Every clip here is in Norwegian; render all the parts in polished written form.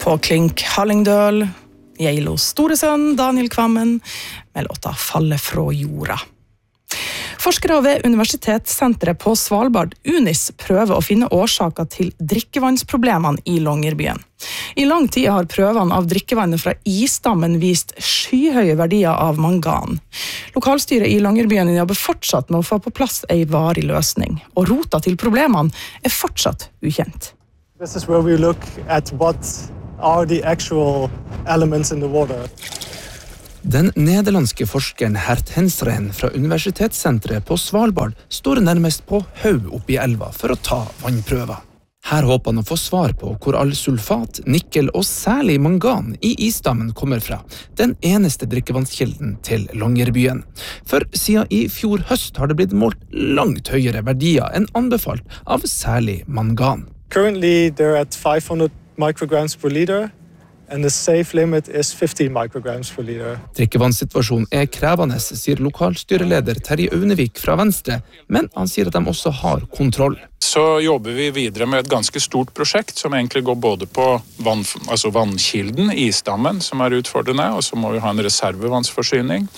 På Klink Hallingdøl, Geilos store sønn Daniel Kvammen, med låta Falle fra jorda. Forskere ved Universitetssenteret på Svalbard, UNIS, prøver å finne årsaker til drikkevannsproblemene i Longyearbyen. I lang tid har prøvene av drikkevannet fra isdammen vist skyhøye verdier av mangan. Lokalstyret i Longyearbyen jobber fortsatt med å få på plass en varig løsning, og rota til problemene er fortsatt ukjent. This is where we look at what are the actual elements in the water. Den nederlandske forskeren Hert Hensreen fra Universitetssenteret på Svalbard står nærmest på haug oppi elva for å ta vannprøver. Her håper han å få svar på hvor all sulfat, nikkel og særlig mangan i isdammen kommer fra, den eneste drikkevannskilden til Longyearbyen. For siden i fjor høst har det blitt målt langt høyere verdier enn anbefalt av særlig mangan. Currently they're at 500 micrograms per liter. And the safe limit is 50 micrograms per liter. Drikkevannssituasjonen er krevende, sier lokalstyreleder Terje Aunevik fra Venstre, men han sier at de også har kontroll. Så jobber vi videre med et ganske stort prosjekt som egentlig går både på vannkilden, isdammen, som er utfordrende, og så må vi ha en reservevannsforsyning.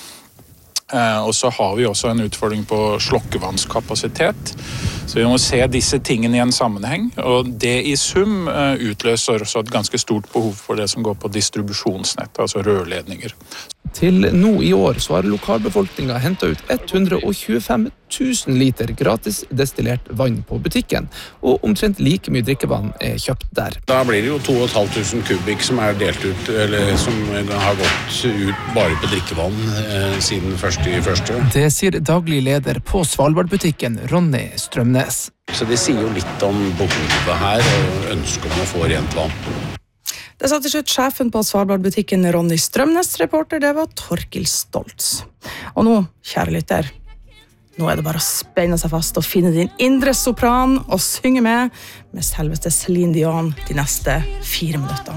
Og så har vi også en utfordring på slokkevannskapasitet. Så vi må se disse tingene i en sammenheng, og det i sum utløser også et ganske stort behov for det som går på distribusjonsnett, altså rørledninger. Til nå i år så har lokalbefolkningen hentet ut 125 000 liter gratis destillert vann på butikken, og omtrent like mye drikkevann er kjøpt der. Da blir det jo 2500 kubikk som er delt ut, eller som har gått ut bare på drikkevann siden 1.1. Det sier daglig leder på Svalbardbutikken, Ronny Strømnes. Så det sier jo litt om behovet her, og ønsket om å få rent vann. Det sa til slutt sjefen på Svalbardbutikken Ronny Strømnes, reporter det var Torkil Stoltz. Og nå, kjære lytter, nå er det bare å spenne seg fast og finne din indre sopran og synge med selveste Celine Dion de neste 4 minutter.